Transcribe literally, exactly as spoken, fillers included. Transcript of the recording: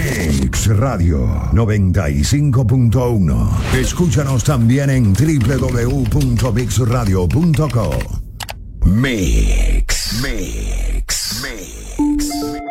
Mix Radio noventa y cinco punto uno. Escúchanos también en doble u doble u doble u punto mix radio punto com. Mix. Mix. Mix.